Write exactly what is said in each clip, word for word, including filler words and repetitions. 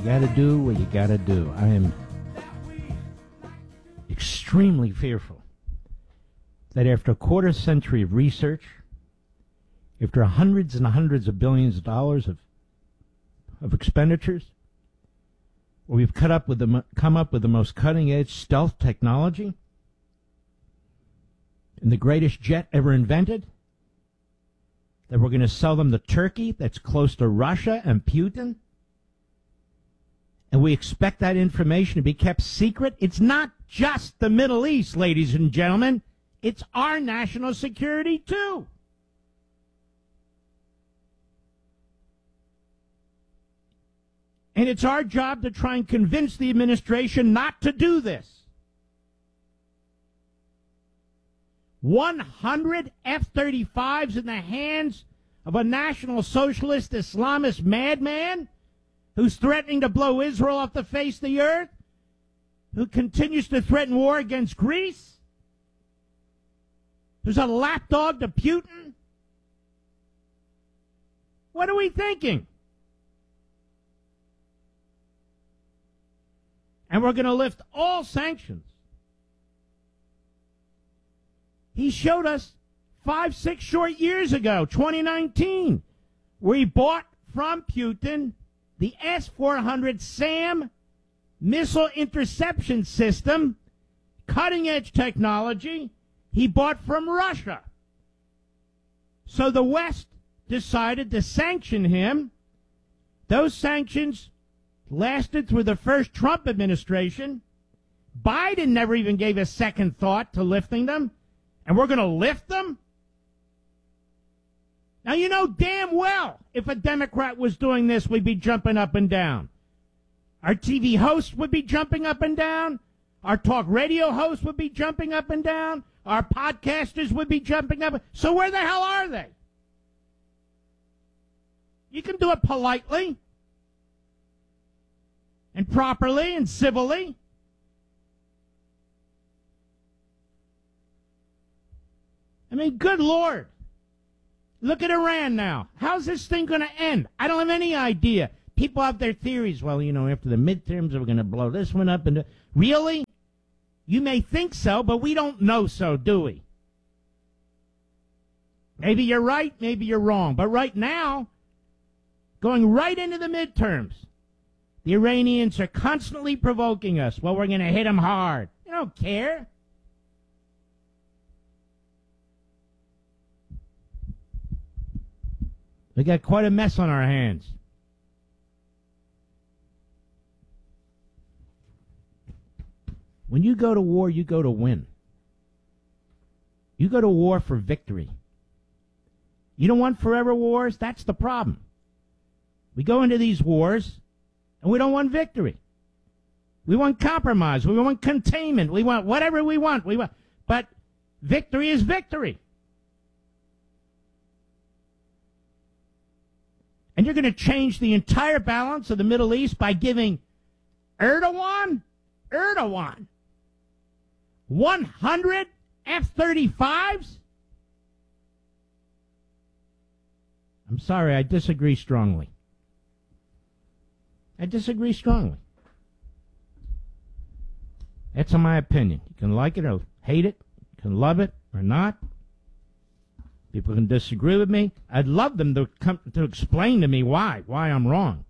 got to do what you got to do. I am extremely fearful that after a quarter century of research, after hundreds and hundreds of billions of dollars of of expenditures, where we've cut up with the, come up with the most cutting-edge stealth technology and the greatest jet ever invented, that we're going to sell them to Turkey that's close to Russia and Putin, and we expect that information to be kept secret. It's not just the Middle East, ladies and gentlemen. It's our national security, too. And it's our job to try and convince the administration not to do this. one hundred F thirty-fives in the hands of a National Socialist Islamist madman who's threatening to blow Israel off the face of the earth, who continues to threaten war against Greece, who's a lapdog to Putin. What are we thinking? And we're going to lift all sanctions. He showed us five, six short years ago, twenty nineteen, where he bought from Putin the S four hundred SAM missile interception system, cutting-edge technology he bought from Russia. So the West decided to sanction him. Those sanctions lasted through the first Trump administration. Biden never even gave a second thought to lifting them. And we're going to lift them? Now, you know damn well if a Democrat was doing this, we'd be jumping up and down. Our T V hosts would be jumping up and down. Our talk radio hosts would be jumping up and down. Our podcasters would be jumping up. So where the hell are they? You can do it politely and properly and civilly. I mean, good Lord. Look at Iran now. How's this thing going to end? I don't have any idea. People have their theories. Well, you know, after the midterms, we're going to blow this one up. And really? You may think so, but we don't know so, do we? Maybe you're right, maybe you're wrong. But right now, going right into the midterms, the Iranians are constantly provoking us. Well, we're going to hit them hard. You don't care. We got quite a mess on our hands. When you go to war, you go to win. You go to war for victory. You don't want forever wars? That's the problem. We go into these wars, and we don't want victory. We want compromise. We want containment. We want whatever we want. We want, but victory is victory. And you're going to change the entire balance of the Middle East by giving Erdogan, Erdogan, one hundred F thirty-fives? I'm sorry, I disagree strongly. I disagree strongly. That's my opinion. You can like it or hate it. You can love it or not. People can disagree with me. I'd love them to come to explain to me why, why I'm wrong.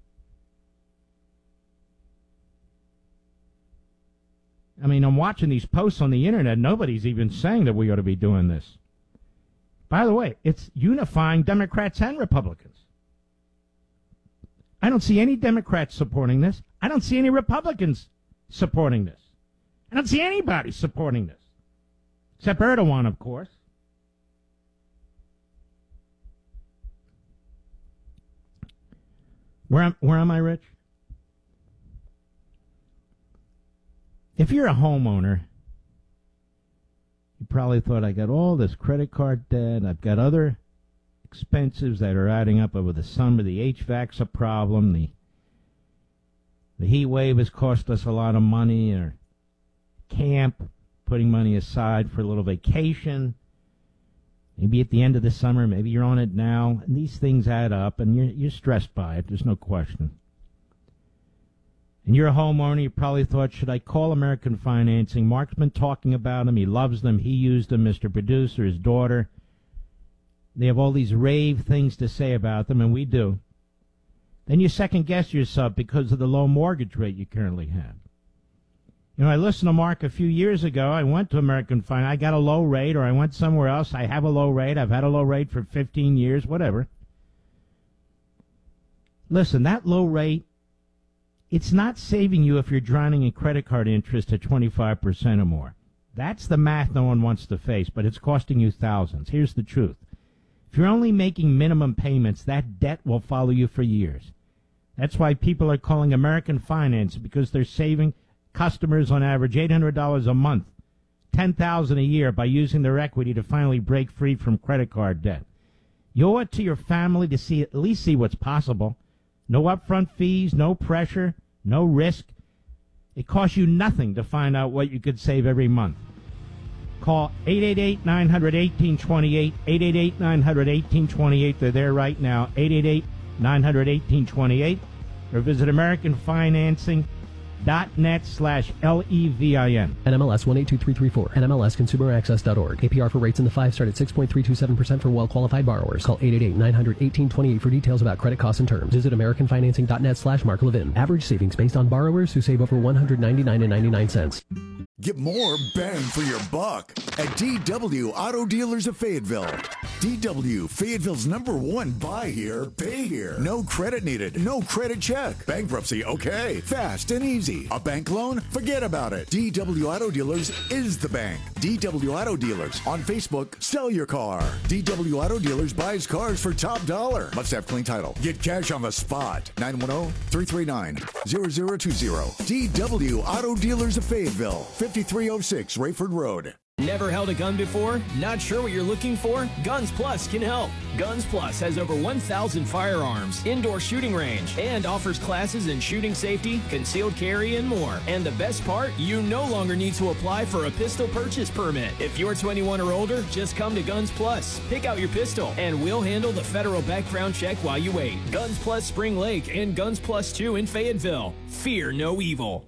I mean, I'm watching these posts on the internet. Nobody's even saying that we ought to be doing this. By the way, it's unifying Democrats and Republicans. I don't see any Democrats supporting this. I don't see any Republicans supporting this. I don't see anybody supporting this. Except Erdogan, of course. Where am, where am I, Rich? If you're a homeowner, you probably thought, I got all this credit card debt, I've got other expenses that are adding up over the summer, the H V A C's a problem, the the heat wave has cost us a lot of money, or camp, putting money aside for a little vacation. Maybe at the end of the summer, maybe you're on it now, and these things add up, and you're, you're stressed by it. There's no question. and you're a homeowner, you probably thought, should I call American Financing? Mark's been talking about them. He loves them. He used them, Mister Producer, his daughter. They have all these rave things to say about them, and we do. Then you second-guess yourself because of the low mortgage rate you currently have. You know, I listened to Mark a few years ago. I went to American Finance. I got a low rate, or I went somewhere else. I have a low rate. I've had a low rate for fifteen years, whatever. Listen, that low rate, it's not saving you if you're drowning in credit card interest at twenty-five percent or more. That's the math no one wants to face, but it's costing you thousands. Here's the truth. If you're only making minimum payments, that debt will follow you for years. That's why people are calling American Finance, because they're saving customers on average eight hundred dollars a month, ten thousand dollars a year by using their equity to finally break free from credit card debt. You owe it to your family to see at least see what's possible. No upfront fees, no pressure, no risk. It costs you nothing to find out what you could save every month. Call eight eight eight, nine hundred, eighteen twenty-eight, eight eight eight, nine hundred, eighteen twenty-eight. They're there right now, eight eight eight, nine hundred, eighteen twenty-eight. Or visit American Financing dot net slash L E V I N. N M L S one eight two three three four. N M L S consumer access dot org. A P R for rates in the five start at six point three two seven percent for well-qualified borrowers. Call eight eight eight, nine hundred, eighteen twenty-eight for details about credit costs and terms. Visit American Financing dot net slash Mark Levin. Average savings based on borrowers who save over one hundred ninety-nine dollars and ninety-nine cents. Get more bang for your buck at D W Auto Dealers of Fayetteville. D W, Fayetteville's number one buy here, pay here. No credit needed, no credit check. Bankruptcy, okay. Fast and easy. A bank loan? Forget about it. D W Auto Dealers is the bank. D W Auto Dealers. On Facebook, sell your car. D W Auto Dealers buys cars for top dollar. Must have clean title. Get cash on the spot. nine one zero, three three nine, zero zero two zero. D W Auto Dealers of Fayetteville. fifty-three oh six Rayford Road. Never held a gun before? Not sure what you're looking for? Guns Plus can help. Guns Plus has over one thousand firearms, indoor shooting range, and offers classes in shooting safety, concealed carry, and more. And the best part? You no longer need to apply for a pistol purchase permit. If you're twenty-one or older, just come to Guns Plus. Pick out your pistol, and we'll handle the federal background check while you wait. Guns Plus Spring Lake and Guns Plus two in Fayetteville. Fear no evil.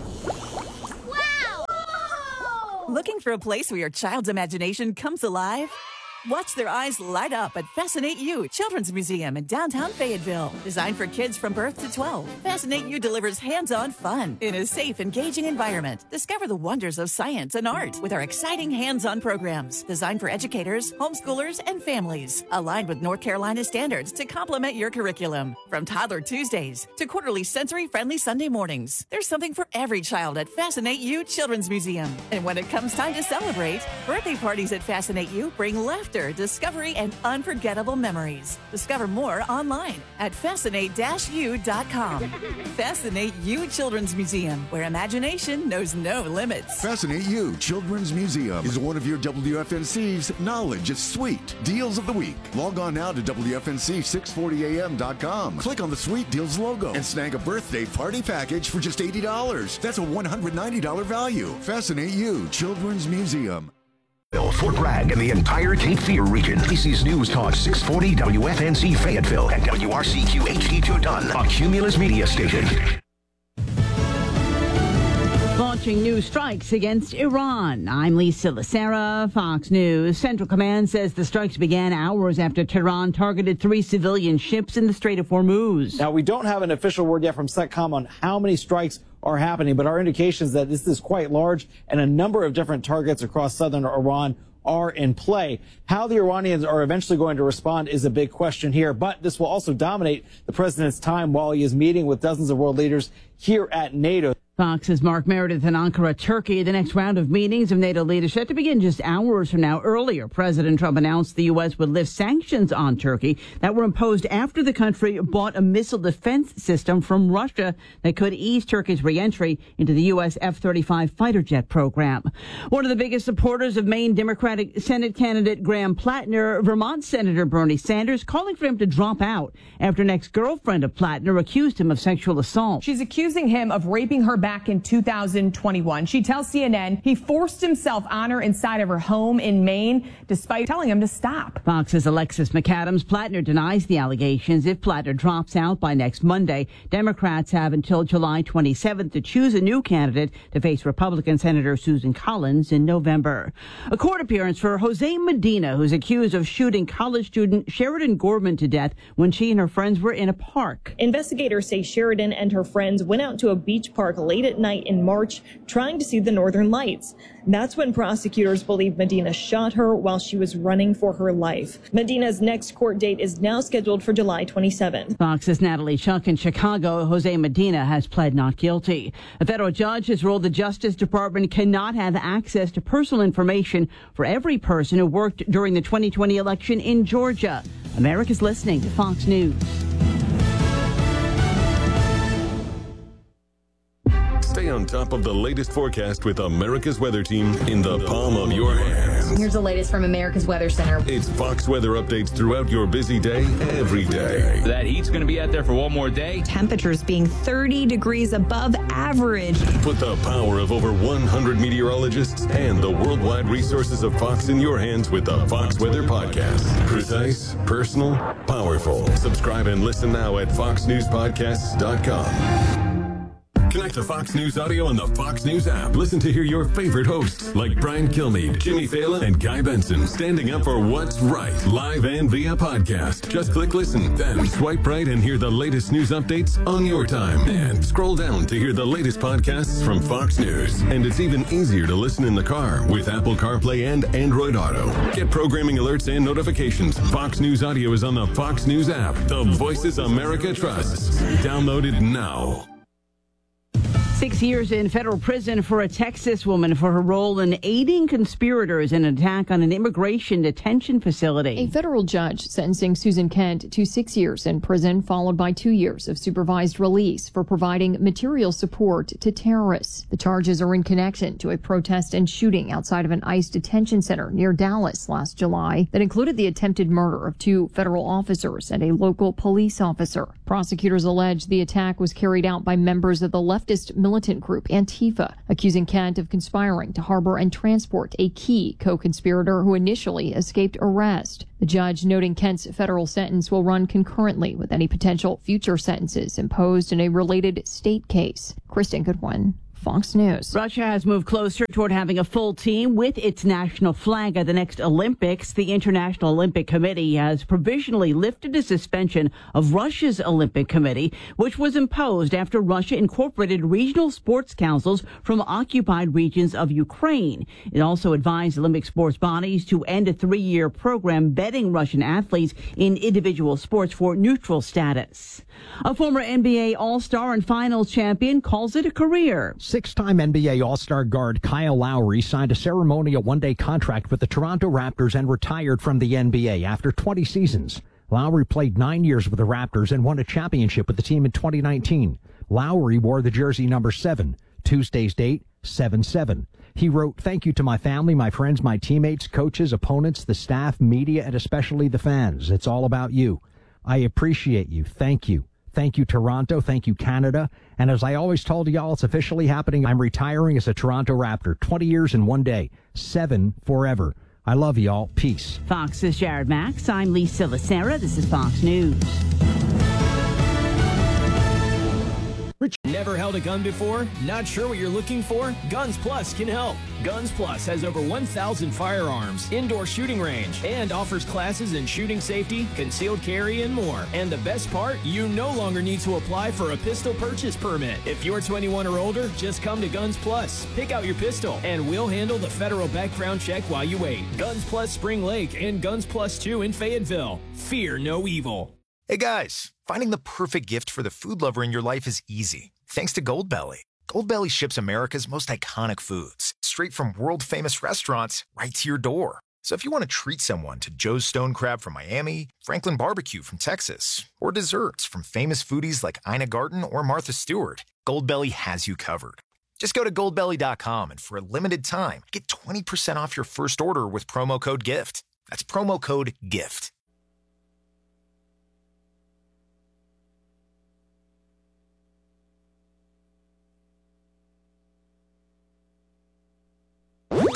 Looking for a place where your child's imagination comes alive? Watch their eyes light up at Fascinate You Children's Museum in downtown Fayetteville. Designed for kids from birth to twelve, Fascinate You delivers hands-on fun in a safe, engaging environment. Discover the wonders of science and art with our exciting hands-on programs designed for educators, homeschoolers, and families. Aligned with North Carolina standards to complement your curriculum. From Toddler Tuesdays to quarterly sensory-friendly Sunday mornings, there's something for every child at Fascinate You Children's Museum. And when it comes time to celebrate, birthday parties at Fascinate You bring laughter, discovery, and unforgettable memories. Discover more online at fascinate dash u dot com. Fascinate You Children's Museum, where imagination knows no limits. Fascinate You Children's Museum is one of your W F N C's Knowledge is Sweet Deals of the Week. Log on now to W F N C six forty A M dot com. Click on the Sweet Deals logo and snag a birthday party package for just eighty dollars. That's a one hundred ninety dollars value. Fascinate You Children's Museum. Fort Bragg and the entire Cape Fear region. A C's News Talk six forty W F N C Fayetteville and W R C Q H D two Dunn, a Cumulus media station. Launching new strikes against Iran. I'm Lisa Lacera, Fox News. Central Command says the strikes began hours after Tehran targeted three civilian ships in the Strait of Hormuz. Now, we don't have an official word yet from CENTCOM on how many strikes are happening, but our indications that this is quite large and a number of different targets across southern Iran are in play. How the Iranians are eventually going to respond is a big question here, but this will also dominate the president's time while he is meeting with dozens of world leaders here at NATO. Fox's Mark Meredith in Ankara, Turkey. The next round of meetings of NATO leaders set to begin just hours from now. Earlier, President Trump announced the U S would lift sanctions on Turkey that were imposed after the country bought a missile defense system from Russia that could ease Turkey's reentry into the U S F thirty-five fighter jet program. One of the biggest supporters of Maine Democratic Senate candidate Graham Plattner, Vermont Senator Bernie Sanders, calling for him to drop out after an ex-girlfriend of Plattner accused him of sexual assault. She's accusing him of raping her back in two thousand twenty-one. She tells C N N he forced himself on her inside of her home in Maine, despite telling him to stop. Fox's Alexis McAdams. Plattner denies the allegations. If Plattner drops out by next Monday, Democrats have until July twenty-seventh to choose a new candidate to face Republican Senator Susan Collins in November. A court appearance for Jose Medina, who's accused of shooting college student Sheridan Gorman to death when she and her friends were in a park. Investigators say Sheridan and her friends went out to a beach park late at night in March trying to see the northern lights. That's when prosecutors believe Medina shot her while she was running for her life. Medina's next court date is now scheduled for July twenty-seventh. Fox's Natalie Chuck in Chicago. Jose Medina has pled not guilty. A federal judge has ruled the Justice Department cannot have access to personal information for every person who worked during the twenty twenty election in Georgia. America's listening to Fox News. Stay on top of the latest forecast with America's Weather Team in the palm of your hands. Here's the latest from America's Weather Center. It's Fox weather updates throughout your busy day, every day. That heat's going to be out there for one more day. Temperatures being thirty degrees above average. Put the power of over one hundred meteorologists and the worldwide resources of Fox in your hands with the Fox Weather Podcast. Precise, personal, powerful. Subscribe and listen now at fox news podcasts dot com. Connect to Fox News Audio on the Fox News app. Listen to hear your favorite hosts like Brian Kilmeade, Jimmy Fallon, and Guy Benson standing up for what's right, live and via podcast. Just click listen, then swipe right and hear the latest news updates on your time. And scroll down to hear the latest podcasts from Fox News. And it's even easier to listen in the car with Apple CarPlay and Android Auto. Get programming alerts and notifications. Fox News Audio is on the Fox News app. The voices America trusts. Download it now. Six years in federal prison for a Texas woman for her role in aiding conspirators in an attack on an immigration detention facility. A federal judge sentencing Susan Kent to six years in prison, followed by two years of supervised release for providing material support to terrorists. The charges are in connection to a protest and shooting outside of an ICE detention center near Dallas last July that included the attempted murder of two federal officers and a local police officer. Prosecutors allege the attack was carried out by members of the leftist militant group Antifa, accusing Kent of conspiring to harbor and transport a key co-conspirator who initially escaped arrest. The judge noting Kent's federal sentence will run concurrently with any potential future sentences imposed in a related state case. Kristen Goodwin, Fox News. Russia has moved closer toward having a full team with its national flag at the next Olympics. The International Olympic Committee has provisionally lifted a suspension of Russia's Olympic Committee, which was imposed after Russia incorporated regional sports councils from occupied regions of Ukraine. It also advised Olympic sports bodies to end a three-year program betting Russian athletes in individual sports for neutral status. A former N B A All-Star and Finals champion calls it a career. Six-time N B A All-Star guard Kyle Lowry signed a ceremonial one-day contract with the Toronto Raptors and retired from the N B A after twenty seasons. Lowry played nine years with the Raptors and won a championship with the team in twenty nineteen. Lowry wore the jersey number seven. Tuesday's date, seven seven. He wrote, "Thank you to my family, my friends, my teammates, coaches, opponents, the staff, media, and especially the fans. It's all about you. I appreciate you. Thank you. Thank you, Toronto. Thank you, Canada. And as I always told y'all, it's officially happening. I'm retiring as a Toronto Raptor. twenty years in one day. Seven forever. I love y'all. Peace." Fox's Jared Max. I'm Lisa Lacera. This is Fox News. Never held a gun before? Not sure what you're looking for? Guns Plus can help. Guns Plus has over one thousand firearms, indoor shooting range, and offers classes in shooting safety, concealed carry, and more. And the best part? You no longer need to apply for a pistol purchase permit. If you're twenty-one or older, just come to Guns Plus. Pick out your pistol, and we'll handle the federal background check while you wait. Guns Plus Spring Lake and Guns Plus two in Fayetteville. Fear no evil. Hey guys, finding the perfect gift for the food lover in your life is easy. Thanks to Goldbelly. Goldbelly ships America's most iconic foods straight from world-famous restaurants right to your door. So if you want to treat someone to Joe's Stone Crab from Miami, Franklin Barbecue from Texas, or desserts from famous foodies like Ina Garten or Martha Stewart, Goldbelly has you covered. Just go to goldbelly dot com and for a limited time, get twenty percent off your first order with promo code GIFT. That's promo code GIFT.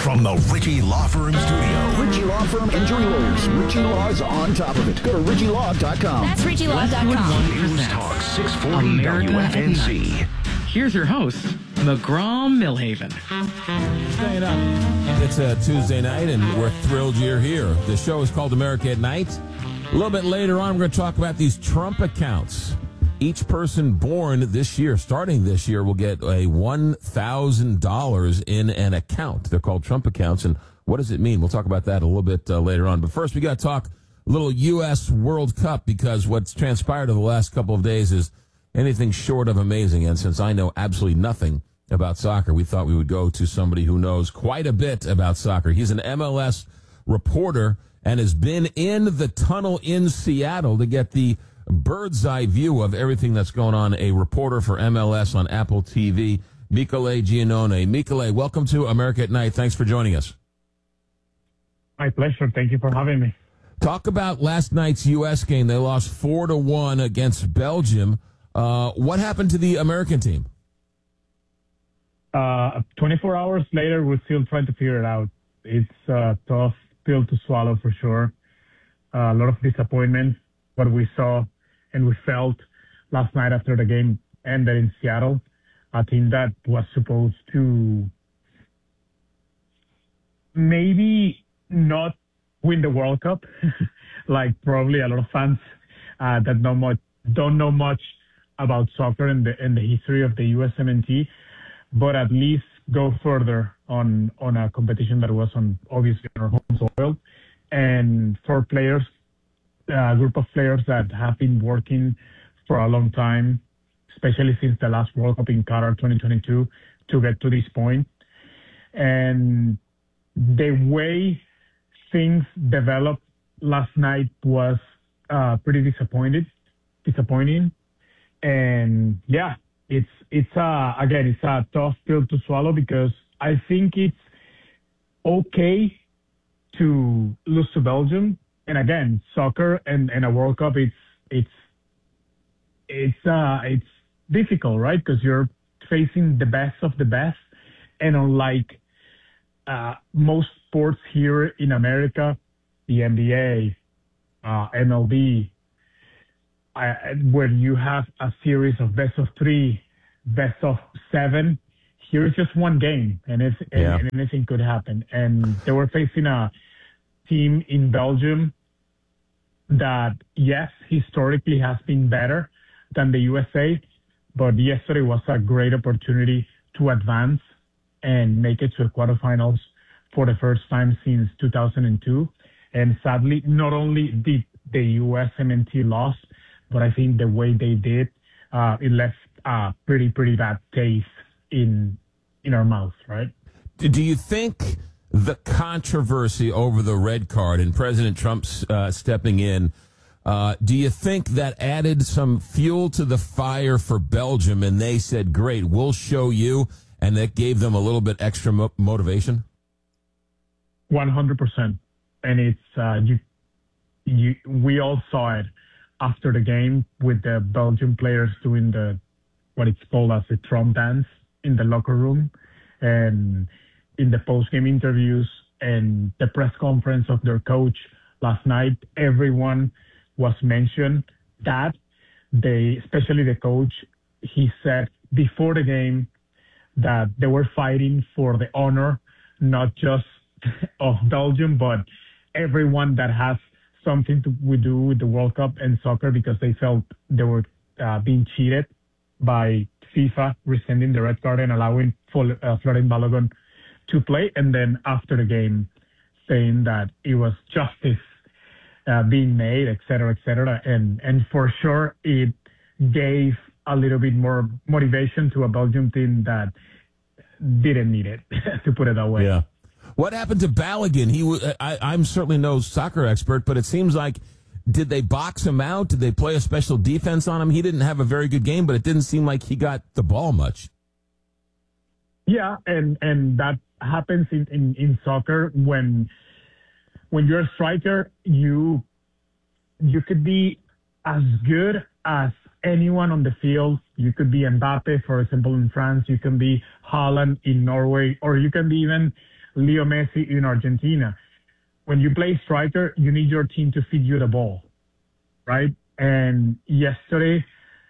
From the Ritchie Law Firm studio. Ritchie Law Firm and jury lawyers. Ritchie Law's on top of it. Go to ritchie law dot com. That's ritchie law dot com. News Talk six forty W F N Z. Here's your host, McGraw Millhaven. Staying up. It's a Tuesday night, and we're thrilled you're here. The show is called America at Night. A little bit later on, we're going to talk about these Trump accounts. Each person born this year, starting this year, will get a one thousand dollars in an account. They're called Trump accounts, and what does it mean? We'll talk about that a little bit uh, later on. But first, we got to talk a little U S World Cup, because what's transpired over the last couple of days is anything short of amazing. And since I know absolutely nothing about soccer, we thought we would go to somebody who knows quite a bit about soccer. He's an M L S reporter and has been in the tunnel in Seattle to get the bird's eye view of everything that's going on. A reporter for M L S on Apple T V, Michele Giannone. Michele, welcome to America at Night. Thanks for joining us. My pleasure. Thank you for having me. Talk about last night's U S game. They lost four to one against Belgium. Uh, what happened to the American team? Uh, twenty-four hours later, we're still trying to figure it out. It's a tough pill to swallow for sure. Uh, a lot of disappointment, what we saw and we felt last night after the game ended in Seattle. A team that was supposed to maybe not win the World Cup, like probably a lot of fans uh, that know much, don't know much about soccer and the, and the history of the U S M N T, but at least go further on, on a competition that was on obviously on our home soil. And for players, a group of players that have been working for a long time, especially since the last World Cup in Qatar twenty twenty-two, to get to this point. And the way things developed last night was uh, pretty disappointed, disappointing. And yeah, it's it's uh, again it's a tough pill to swallow, because I think it's okay to lose to Belgium. And again, soccer and, and a World Cup, it's it's it's uh it's difficult, right? Because you're facing the best of the best, and unlike uh, most sports here in America, the N B A, uh, M L B, uh, where you have a series of best of three, best of seven. Here is just one game, and it's yeah. and, and anything could happen. And they were facing a team in Belgium that, yes, historically has been better than the U S A, but yesterday was a great opportunity to advance and make it to the quarterfinals for the first time since two thousand two. And sadly, not only did the U S M N T lost, but I think the way they did, uh, it left a pretty, pretty bad taste in in our mouth, right? Do you think the controversy over the red card and President Trump uh, stepping in, uh, do you think that added some fuel to the fire for Belgium, and they said, great, we'll show you, and that gave them a little bit extra mo- motivation? one hundred percent. And it's, uh, you, you, we all saw it after the game with the Belgian players doing the, what it's called as the Trump dance in the locker room, and in the post-game interviews and the press conference of their coach last night, everyone was mentioned that they, especially the coach, he said before the game that they were fighting for the honor, not just of Belgium, but everyone that has something to do with the World Cup and soccer, because they felt they were uh, being cheated by FIFA, rescinding the red card and allowing Fol- uh, Florent Balogun to play. And then after the game, saying that it was justice uh, being made, et cetera, et cetera. And, and for sure, it gave a little bit more motivation to a Belgium team that didn't need it, to put it that way. Yeah. What happened to Balogun? He, w- I, I'm certainly no soccer expert, but it seems like, did they box him out? Did they play a special defense on him? He didn't have a very good game, but it didn't seem like he got the ball much. Yeah, and, and that happens in, in, in soccer when when you're a striker, you you could be as good as anyone on the field. You could be Mbappe, for example, in France. You can be Haaland in Norway, or you can be even Leo Messi in Argentina. When you play striker, you need your team to feed you the ball, right? And yesterday,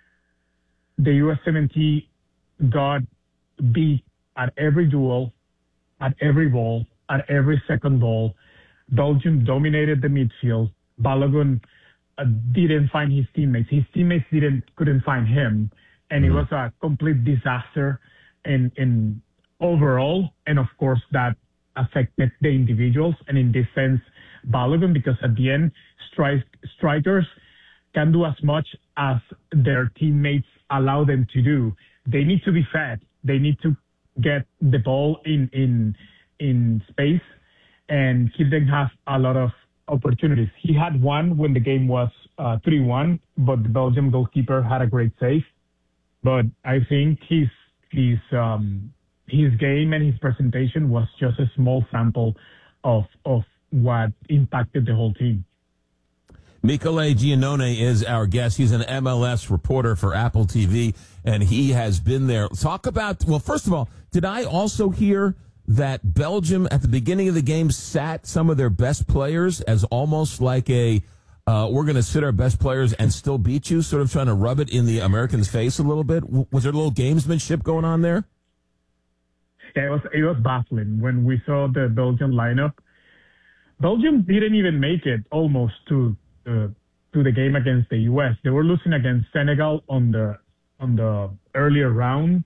the U S M N T got beat at every duel, at every ball, at every second ball. Belgium dominated the midfield. Balogun uh, didn't find his teammates. His teammates didn't couldn't find him, and it was a complete disaster in in overall. And of course, that affected the individuals, and in this sense, Balogun, because at the end, stri- strikers can do as much as their teammates allow them to do. They need to be fed. They need to get the ball in in in space, and he didn't have a lot of opportunities. He had one when the game was uh, three one, but the Belgium goalkeeper had a great save. But I think his his um, his game and his presentation was just a small sample of of what impacted the whole team. Michele Giannone is our guest. He's an M L S reporter for Apple T V, and he has been there. Talk about, well, first of all, did I also hear that Belgium at the beginning of the game sat some of their best players as almost like a, uh, we're going to sit our best players and still beat you, sort of trying to rub it in the Americans' face a little bit? Was there a little gamesmanship going on there? Yeah, it was, it was baffling when we saw the Belgian lineup. Belgium didn't even make it almost to uh, to the game against the U S. They were losing against Senegal on the on the earlier round,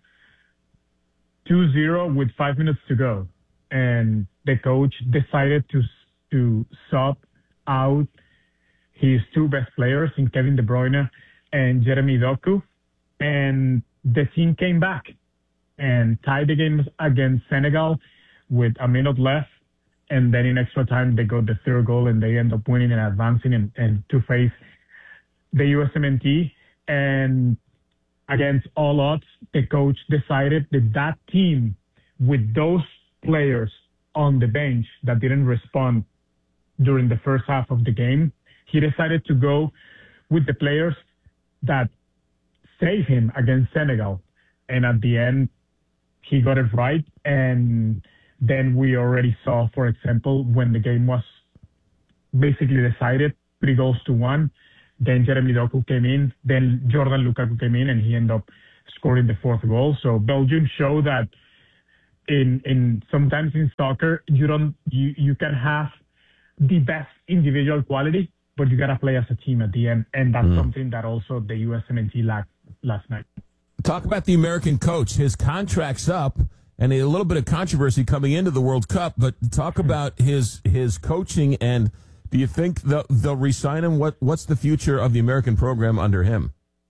two zero with five minutes to go, and the coach decided to to sub out his two best players in Kevin De Bruyne and Jeremy Doku, and the team came back and tied the game against Senegal with a minute left. And then in extra time, they got the third goal, and they end up winning and advancing and, and to face the U S M N T. And against all odds, the coach decided that that team, with those players on the bench that didn't respond during the first half of the game, he decided to go with the players that saved him against Senegal. And at the end, he got it right. And then we already saw, for example, when the game was basically decided, three goals to one, then Jeremy Doku came in, then Jordan Lukaku came in, and he ended up scoring the fourth goal. So Belgium showed that in in sometimes in soccer, you don't you, you can have the best individual quality, but you gotta play as a team at the end, and that's mm. something that also the U S M N T lacked last night. Talk about the American coach. His contract's up. And a little bit of controversy coming into the World Cup, but talk about his his coaching, and do you think they'll, they'll re-sign him? What What's the future of the American program under him?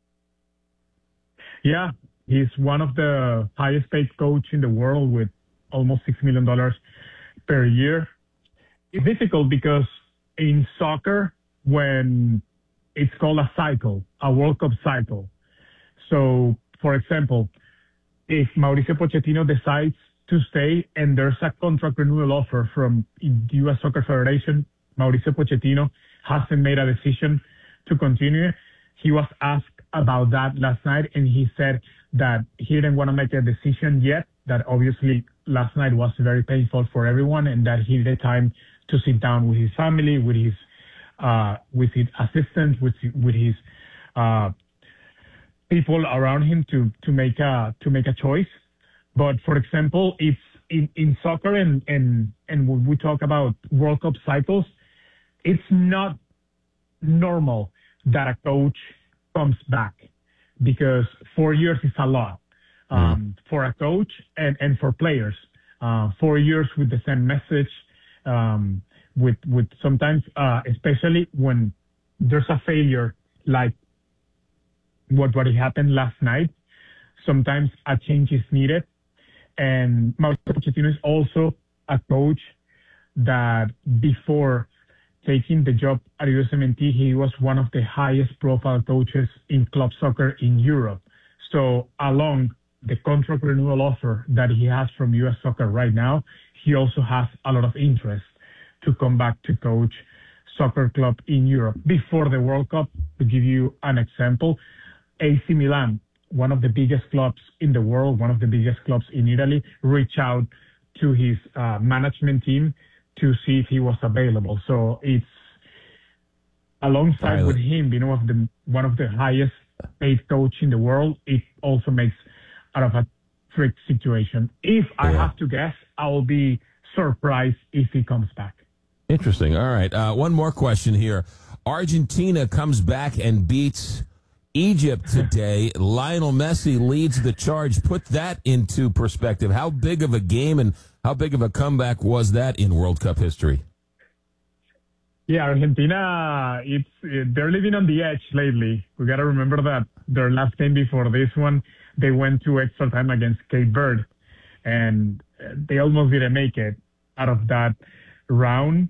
Yeah, he's one of the highest paid coach in the world with almost six million dollars per year. It's difficult because in soccer, when it's called a cycle, a World Cup cycle. So, for example, if Mauricio Pochettino decides to stay and there's a contract renewal offer from the U S Soccer Federation, Mauricio Pochettino hasn't made a decision to continue. He was asked about that last night, and he said that he didn't want to make a decision yet, that obviously last night was very painful for everyone, and that he needed time to sit down with his family, with his uh, with his assistants, with, with his uh, people around him to to make a to make a choice. But for example, it's in, in soccer and, and and when we talk about World Cup cycles, it's not normal that a coach comes back, because four years is a lot um, mm. for a coach and, and for players. Uh, four years with the same message, um, with with sometimes, uh, especially when there's a failure like what what happened last night, sometimes a change is needed. And Mauricio Pochettino is also a coach that before taking the job at U S M N T, he was one of the highest profile coaches in club soccer in Europe. So along the contract renewal offer that he has from U S Soccer right now, he also has a lot of interest to come back to coach soccer club in Europe. Before the World Cup, to give you an example, A C Milan, one of the biggest clubs in the world, one of the biggest clubs in Italy, reached out to his uh, management team to see if he was available. So it's alongside with him being one of the one of the highest paid coach in the world. It also makes out of a trick situation. If I Yeah. have to guess, I will be surprised if he comes back. Interesting. All right. Uh, one more question here. Argentina comes back and beats Egypt today. Lionel Messi leads the charge. Put that into perspective. How big of a game and how big of a comeback was that in World Cup history? Yeah, Argentina, it's they're living on the edge lately. We got to remember that their last game before this one, they went to extra time against Cape Verde, and they almost didn't make it out of that round.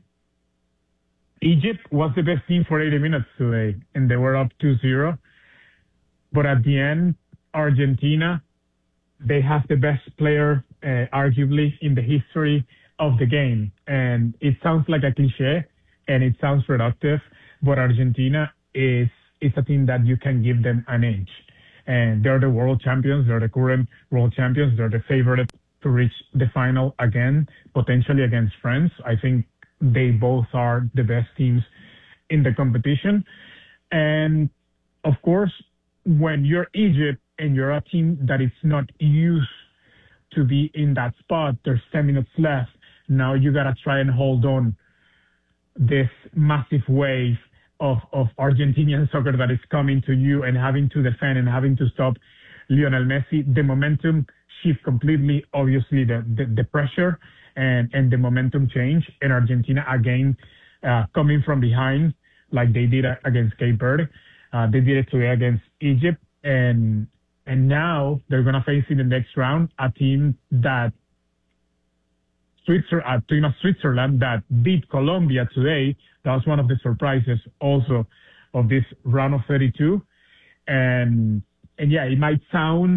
Egypt was the best team for eighty minutes today, and they were up two zero. But at the end, Argentina, they have the best player, uh, arguably, in the history of the game. And it sounds like a cliche, and it sounds productive, but Argentina is is a team that you can give them an inch. And they're the world champions. They're the current world champions. They're the favorite to reach the final again, potentially against France. I think they both are the best teams in the competition. And of course, when you're Egypt and you're a team that is not used to be in that spot, there's ten minutes left. Now you got to try and hold on this massive wave of, of Argentinian soccer that is coming to you and having to defend and having to stop Lionel Messi. The momentum shift completely, obviously, the, the, the pressure and, and the momentum change. And Argentina, again, uh, coming from behind like they did against Cape Verde. Uh, they did it today against Egypt. And and now they're going to face in the next round a team that Switzerland, a team of Switzerland that beat Colombia today. That was one of the surprises also of this round of thirty-two. And and yeah, it might sound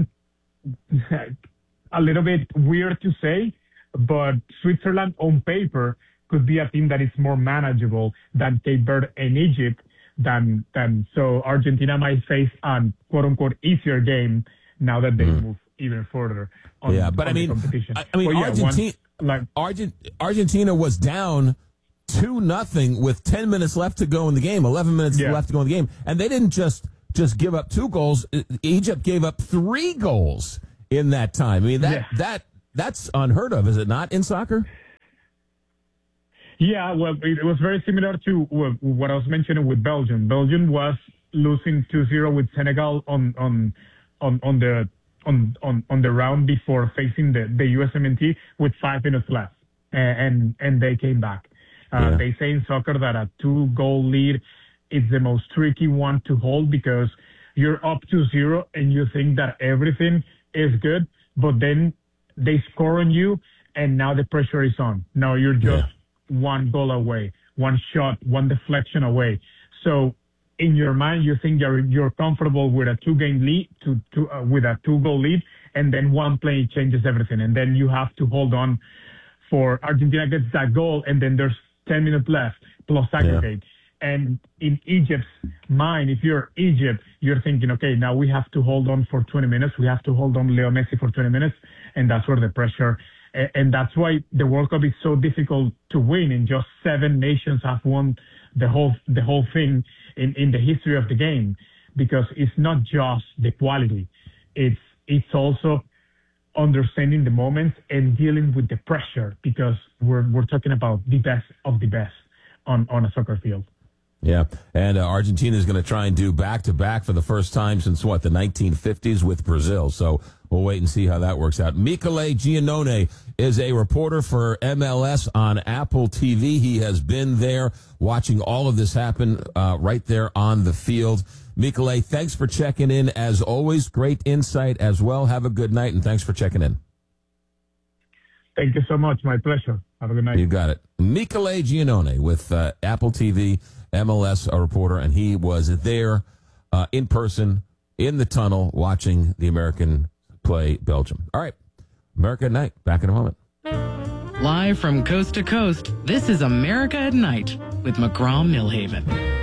a little bit weird to say, but Switzerland on paper could be a team that is more manageable than Cape Verde and Egypt. Than than so Argentina might face an quote unquote easier game now that they mm. move even further. On, yeah, but on I mean, competition. I, I mean, well, yeah, Argentina, one, like Argent, Argentina was down two nothing with ten minutes left to go in the game, eleven minutes yeah. left to go in the game, and they didn't just just give up two goals. Egypt gave up three goals in that time. I mean that yeah. that that's unheard of, is it not, in soccer? Yeah, well, it was very similar to what I was mentioning with Belgium. Belgium was losing two zero with Senegal on on on, on the on, on on the round before facing the, the U S M N T with five minutes left, and and they came back. Uh, yeah. They say in soccer that a two goal lead is the most tricky one to hold because you're up two zero and you think that everything is good, but then they score on you, and now the pressure is on. Now you're just yeah. one goal away, one shot, one deflection away. So in your mind, you think you're you're comfortable with a two-game lead, to, to uh, with a two-goal lead, and then one play changes everything. And then you have to hold on for Argentina gets that goal, and then there's ten minutes left plus aggregate. Yeah. And in Egypt's mind, if you're Egypt, you're thinking, okay, now we have to hold on for twenty minutes. We have to hold on Leo Messi for twenty minutes, and that's where the pressure. And that's why the World Cup is so difficult to win. And just seven nations have won the whole the whole thing in, in the history of the game, because it's not just the quality. It's it's also understanding the moments and dealing with the pressure, because we're we're talking about the best of the best on, on a soccer field. Yeah, and uh, Argentina is going to try and do back-to-back for the first time since, what, the nineteen fifties with Brazil. So we'll wait and see how that works out. Michele Giannone is a reporter for M L S on Apple T V. He has been there watching all of this happen uh, right there on the field. Michele, thanks for checking in. As always, great insight as well. Have a good night, and thanks for checking in. Thank you so much. My pleasure. Have a good night. You got it. Michele Giannone with uh, Apple T V. M L S, a reporter, and he was there uh, in person in the tunnel watching the American play Belgium. All right, America at Night, back in a moment. Live from coast to coast, this is America at Night with McGraw Millhaven.